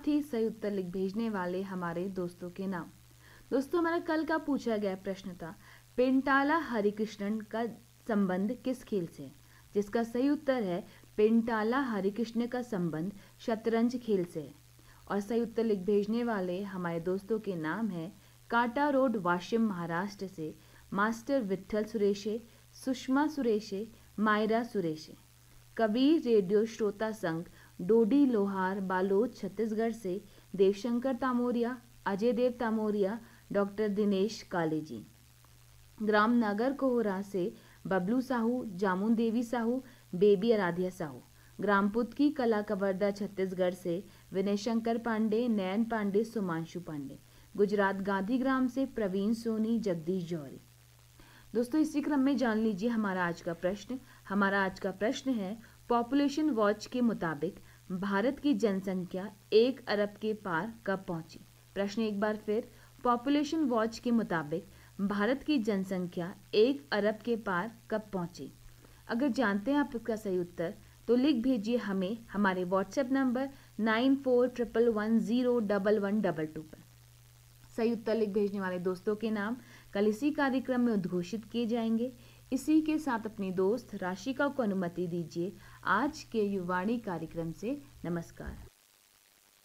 साथ ही सही उत्तर लिख भेजने वाले हमारे दोस्तों के नाम। दोस्तों, हमारा कल का पूछा गया प्रश्न था पेंटाला हरिकृष्णन का संबंध किस खेल से है, जिसका सही उत्तर है पेंटाला हरिकृष्ण का संबंध शतरंज खेल से है। और सही उत्तर लिख भेजने वाले हमारे दोस्तों के नाम हैं काटा रोड, वाशिम, महाराष्ट्र से मास्टर विट्ठल सुरेशे, सुषमा सुरेशे, मायरा सुरेशे। कबीर रेडियो श्रोता संघ, डोडी लोहार, बालोद, छत्तीसगढ़ से देवशंकर तामोरिया, अजय देव तामोरिया, डॉक्टर दिनेश कालेजी। ग्राम नागर कोहरा से बबलू साहू, जामुन देवी साहू, बेबी आराध्या साहू। ग्राम पुतकी कला कवर्धा, छत्तीसगढ़ से विनय शंकर पांडे, नयन पांडे, सुमांशु पांडे। गुजरात गांधीग्राम से प्रवीण सोनी, जगदीश जौहरी। दोस्तों, इसी क्रम में जान लीजिए हमारा आज का प्रश्न। हमारा आज का प्रश्न है पॉपुलेशन वॉच के मुताबिक भारत की जनसंख्या 1 अरब के पार कब पहुंची। प्रश्न एक बार फिर, पॉपुलेशन वॉच के मुताबिक भारत की जनसंख्या 1 अरब के पार कब पहुंची। अगर जानते हैं आप इसका सही उत्तर तो लिख भेजिए हमें हमारे व्हाट्सएप नंबर 9411101122 पर। सही उत्तर लिख भेजने वाले दोस्तों के नाम कल इसी कार्यक्रम में उद्घोषित किए जाएंगे। इसी के साथ अपनी दोस्त राशिका को अनुमति दीजिए आज के युवाणी कार्यक्रम से। नमस्कार।